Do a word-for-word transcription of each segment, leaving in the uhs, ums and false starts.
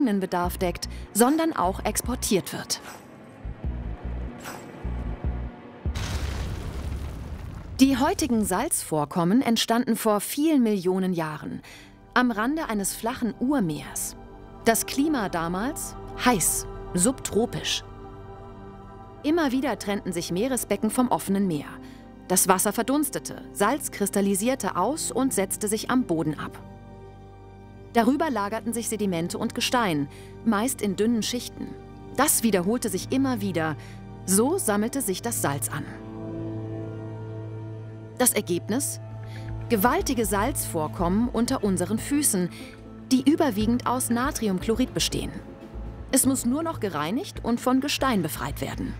Bedarf deckt, sondern auch exportiert wird. Die heutigen Salzvorkommen entstanden vor vielen Millionen Jahren, am Rande eines flachen Urmeers. Das Klima damals heiß, subtropisch. Immer wieder trennten sich Meeresbecken vom offenen Meer. Das Wasser verdunstete, Salz kristallisierte aus und setzte sich am Boden ab. Darüber lagerten sich Sedimente und Gestein, meist in dünnen Schichten. Das wiederholte sich immer wieder. So sammelte sich das Salz an. Das Ergebnis? Gewaltige Salzvorkommen unter unseren Füßen, die überwiegend aus Natriumchlorid bestehen. Es muss nur noch gereinigt und von Gestein befreit werden.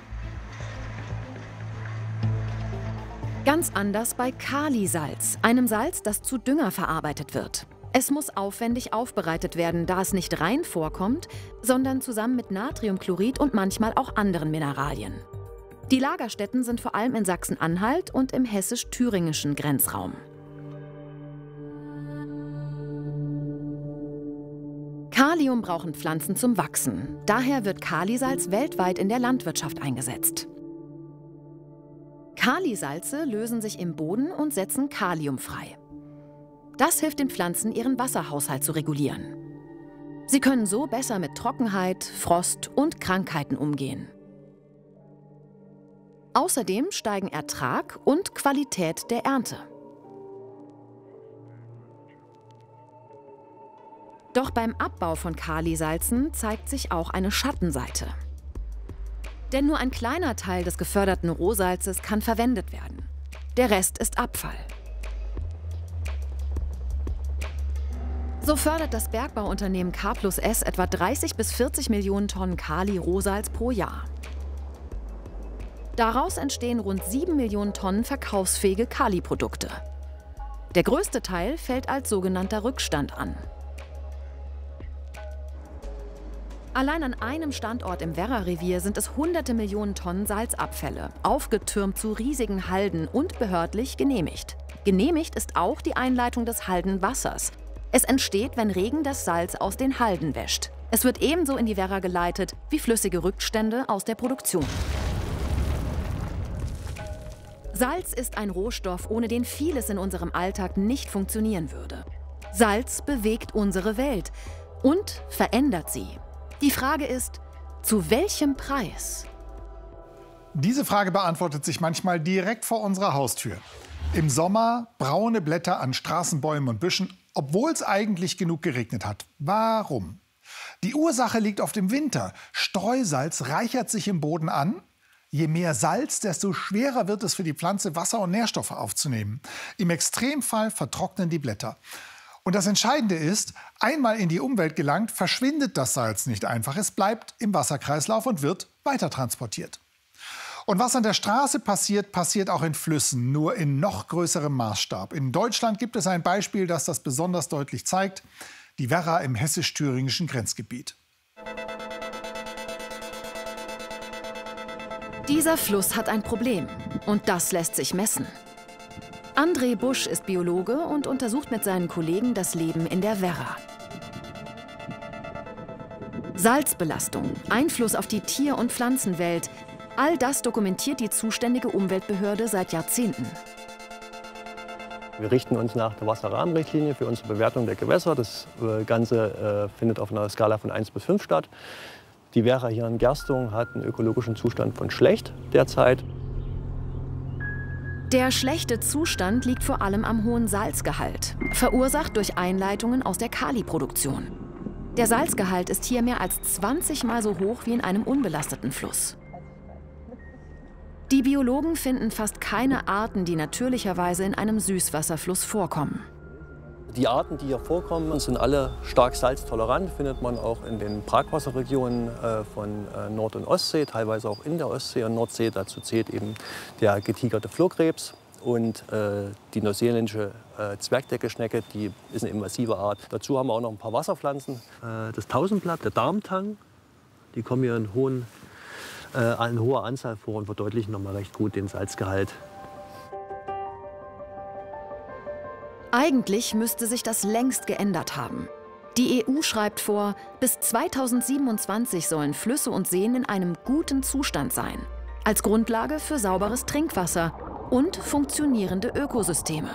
Ganz anders bei Kalisalz, einem Salz, das zu Dünger verarbeitet wird. Es muss aufwendig aufbereitet werden, da es nicht rein vorkommt, sondern zusammen mit Natriumchlorid und manchmal auch anderen Mineralien. Die Lagerstätten sind vor allem in Sachsen-Anhalt und im hessisch-thüringischen Grenzraum. Kalium brauchen Pflanzen zum Wachsen. Daher wird Kalisalz weltweit in der Landwirtschaft eingesetzt. Kalisalze lösen sich im Boden und setzen Kalium frei. Das hilft den Pflanzen, ihren Wasserhaushalt zu regulieren. Sie können so besser mit Trockenheit, Frost und Krankheiten umgehen. Außerdem steigen Ertrag und Qualität der Ernte. Doch beim Abbau von Kalisalzen zeigt sich auch eine Schattenseite. Denn nur ein kleiner Teil des geförderten Rohsalzes kann verwendet werden. Der Rest ist Abfall. So fördert das Bergbauunternehmen K plus S etwa dreißig bis vierzig Millionen Tonnen Kali-Rohsalz pro Jahr. Daraus entstehen rund sieben Millionen Tonnen verkaufsfähige Kali-Produkte. Der größte Teil fällt als sogenannter Rückstand an. Allein an einem Standort im Werra-Revier sind es hunderte Millionen Tonnen Salzabfälle, aufgetürmt zu riesigen Halden und behördlich genehmigt. Genehmigt ist auch die Einleitung des Haldenwassers. Es entsteht, wenn Regen das Salz aus den Halden wäscht. Es wird ebenso in die Werra geleitet wie flüssige Rückstände aus der Produktion. Salz ist ein Rohstoff, ohne den vieles in unserem Alltag nicht funktionieren würde. Salz bewegt unsere Welt und verändert sie. Die Frage ist, zu welchem Preis? Diese Frage beantwortet sich manchmal direkt vor unserer Haustür. Im Sommer braune Blätter an Straßenbäumen und Büschen, obwohl es eigentlich genug geregnet hat. Warum? Die Ursache liegt auf dem Winter. Streusalz reichert sich im Boden an. Je mehr Salz, desto schwerer wird es für die Pflanze, Wasser und Nährstoffe aufzunehmen. Im Extremfall vertrocknen die Blätter. Und das Entscheidende ist, einmal in die Umwelt gelangt, verschwindet das Salz nicht einfach. Es bleibt im Wasserkreislauf und wird weitertransportiert. Und was an der Straße passiert, passiert auch in Flüssen, nur in noch größerem Maßstab. In Deutschland gibt es ein Beispiel, das das besonders deutlich zeigt: die Werra im hessisch-thüringischen Grenzgebiet. Dieser Fluss hat ein Problem und das lässt sich messen. André Busch ist Biologe und untersucht mit seinen Kollegen das Leben in der Werra. Salzbelastung, Einfluss auf die Tier- und Pflanzenwelt, all das dokumentiert die zuständige Umweltbehörde seit Jahrzehnten. Wir richten uns nach der Wasserrahmenrichtlinie für unsere Bewertung der Gewässer. Das Ganze äh, findet auf einer Skala von eins bis fünf statt. Die Werra hier in Gerstung hat einen ökologischen Zustand von schlecht derzeit. Der schlechte Zustand liegt vor allem am hohen Salzgehalt, verursacht durch Einleitungen aus der Kali-Produktion. Der Salzgehalt ist hier mehr als zwanzig Mal so hoch wie in einem unbelasteten Fluss. Die Biologen finden fast keine Arten, die natürlicherweise in einem Süßwasserfluss vorkommen. Die Arten, die hier vorkommen, sind alle stark salztolerant. Findet man auch in den Brackwasserregionen äh, von äh, Nord- und Ostsee, teilweise auch in der Ostsee und Nordsee. Dazu zählt eben der getigerte Flohkrebs und äh, die neuseeländische äh, Zwergdeckelschnecke, die ist eine invasive Art. Dazu haben wir auch noch ein paar Wasserpflanzen. Äh, das Tausendblatt, der Darmtang, die kommen hier in, hohen, äh, in hoher Anzahl vor und verdeutlichen noch mal recht gut den Salzgehalt. Eigentlich müsste sich das längst geändert haben. Die E U schreibt vor, bis zweitausendsiebenundzwanzig sollen Flüsse und Seen in einem guten Zustand sein. Als Grundlage für sauberes Trinkwasser und funktionierende Ökosysteme.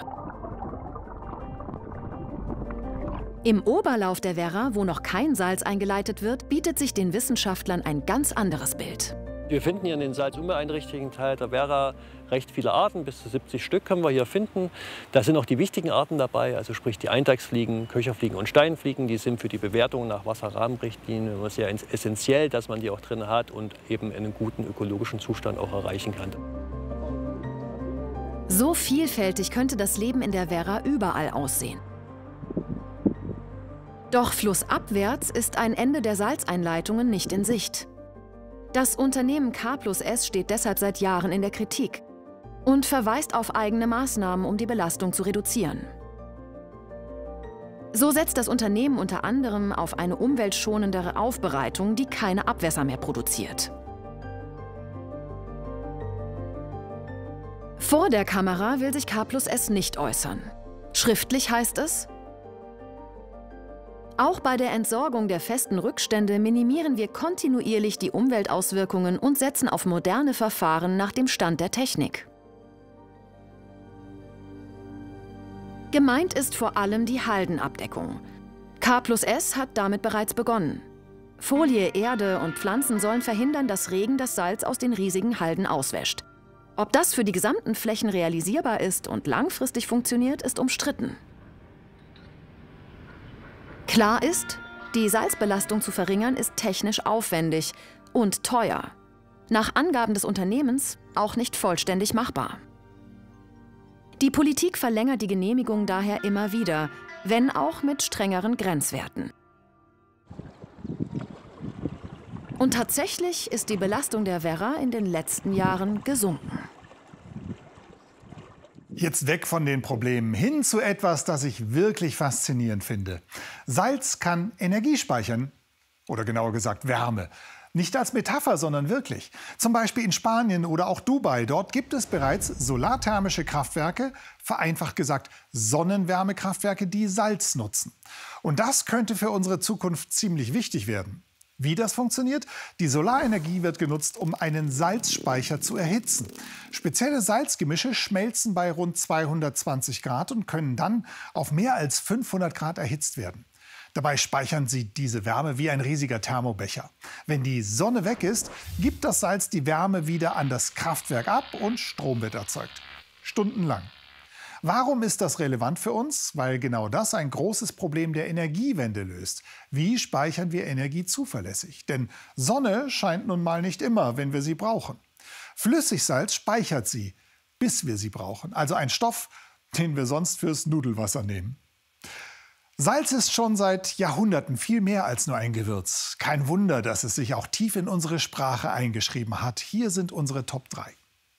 Im Oberlauf der Werra, wo noch kein Salz eingeleitet wird, bietet sich den Wissenschaftlern ein ganz anderes Bild. Wir finden hier in den salzunbeeinträchtigten Teil der Werra recht viele Arten, bis zu siebzig Stück können wir hier finden. Da sind auch die wichtigen Arten dabei, also sprich die Eindachsfliegen, Köcherfliegen und Steinfliegen. Die sind für die Bewertung nach Wasserrahmenrichtlinien sehr essentiell, dass man die auch drin hat und eben in einem guten ökologischen Zustand auch erreichen kann. So vielfältig könnte das Leben in der Werra überall aussehen. Doch flussabwärts ist ein Ende der Salzeinleitungen nicht in Sicht. Das Unternehmen K plus S steht deshalb seit Jahren in der Kritik und verweist auf eigene Maßnahmen, um die Belastung zu reduzieren. So setzt das Unternehmen unter anderem auf eine umweltschonendere Aufbereitung, die keine Abwässer mehr produziert. Vor der Kamera will sich K plus S nicht äußern. Schriftlich heißt es: Auch bei der Entsorgung der festen Rückstände minimieren wir kontinuierlich die Umweltauswirkungen und setzen auf moderne Verfahren nach dem Stand der Technik. Gemeint ist vor allem die Haldenabdeckung. K plus S hat damit bereits begonnen. Folie, Erde und Pflanzen sollen verhindern, dass Regen das Salz aus den riesigen Halden auswäscht. Ob das für die gesamten Flächen realisierbar ist und langfristig funktioniert, ist umstritten. Klar ist, die Salzbelastung zu verringern ist technisch aufwendig und teuer. Nach Angaben des Unternehmens auch nicht vollständig machbar. Die Politik verlängert die Genehmigung daher immer wieder, wenn auch mit strengeren Grenzwerten. Und tatsächlich ist die Belastung der Werra in den letzten Jahren gesunken. Jetzt weg von den Problemen hin zu etwas, das ich wirklich faszinierend finde. Salz kann Energie speichern, oder genauer gesagt Wärme. Nicht als Metapher, sondern wirklich. Zum Beispiel in Spanien oder auch Dubai. Dort gibt es bereits solarthermische Kraftwerke, vereinfacht gesagt Sonnenwärmekraftwerke, die Salz nutzen. Und das könnte für unsere Zukunft ziemlich wichtig werden. Wie das funktioniert? Die Solarenergie wird genutzt, um einen Salzspeicher zu erhitzen. Spezielle Salzgemische schmelzen bei rund zweihundertzwanzig Grad und können dann auf mehr als fünfhundert Grad erhitzt werden. Dabei speichern sie diese Wärme wie ein riesiger Thermobecher. Wenn die Sonne weg ist, gibt das Salz die Wärme wieder an das Kraftwerk ab und Strom wird erzeugt. Stundenlang. Warum ist das relevant für uns? Weil genau das ein großes Problem der Energiewende löst. Wie speichern wir Energie zuverlässig? Denn Sonne scheint nun mal nicht immer, wenn wir sie brauchen. Flüssigsalz speichert sie, bis wir sie brauchen. Also ein Stoff, den wir sonst fürs Nudelwasser nehmen. Salz ist schon seit Jahrhunderten viel mehr als nur ein Gewürz. Kein Wunder, dass es sich auch tief in unsere Sprache eingeschrieben hat. Hier sind unsere Top drei.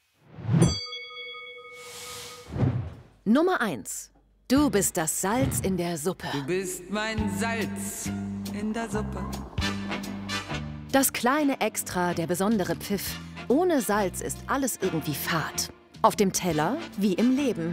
Nummer eins. Du bist das Salz in der Suppe. Du bist mein Salz in der Suppe. Das kleine Extra, der besondere Pfiff. Ohne Salz ist alles irgendwie fad. Auf dem Teller wie im Leben.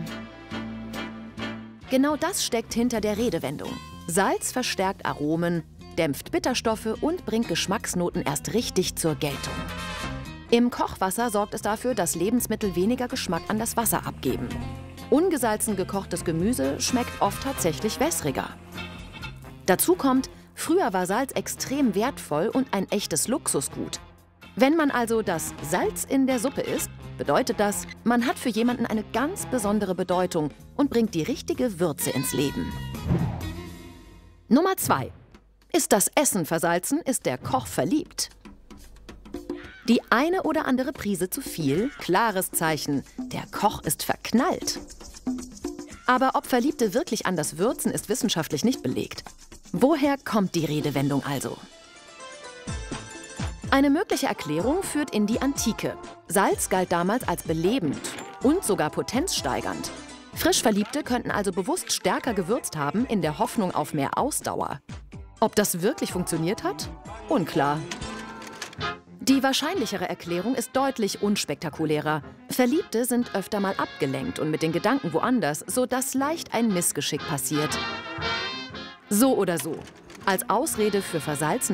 Genau das steckt hinter der Redewendung. Salz verstärkt Aromen, dämpft Bitterstoffe und bringt Geschmacksnoten erst richtig zur Geltung. Im Kochwasser sorgt es dafür, dass Lebensmittel weniger Geschmack an das Wasser abgeben. Ungesalzen gekochtes Gemüse schmeckt oft tatsächlich wässriger. Dazu kommt, früher war Salz extrem wertvoll und ein echtes Luxusgut. Wenn man also das Salz in der Suppe isst, bedeutet das, man hat für jemanden eine ganz besondere Bedeutung und bringt die richtige Würze ins Leben. Nummer zwei. Ist das Essen versalzen, ist der Koch verliebt. Die eine oder andere Prise zu viel, klares Zeichen, der Koch ist verknallt. Aber ob Verliebte wirklich anders würzen, ist wissenschaftlich nicht belegt. Woher kommt die Redewendung also? Eine mögliche Erklärung führt in die Antike. Salz galt damals als belebend und sogar potenzsteigernd. Frischverliebte könnten also bewusst stärker gewürzt haben, in der Hoffnung auf mehr Ausdauer. Ob das wirklich funktioniert hat? Unklar. Die wahrscheinlichere Erklärung ist deutlich unspektakulärer. Verliebte sind öfter mal abgelenkt und mit den Gedanken woanders, sodass leicht ein Missgeschick passiert. So oder so. Als Ausrede für Versalzen